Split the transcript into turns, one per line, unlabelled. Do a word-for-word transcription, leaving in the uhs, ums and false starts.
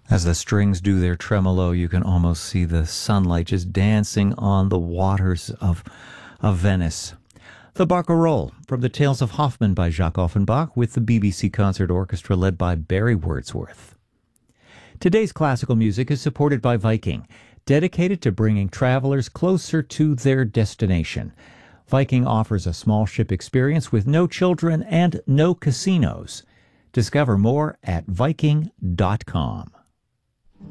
As the strings do their tremolo, you can almost see the sunlight just dancing on the waters of, of Venice. The Barcarolle, from the Tales of Hoffmann by Jacques Offenbach, with the B B C Concert Orchestra led by Barry Wordsworth. Today's classical music is supported by Viking, dedicated to bringing travelers closer to their destination. Viking offers a small ship experience with no children and no casinos. Discover more at Viking dot com.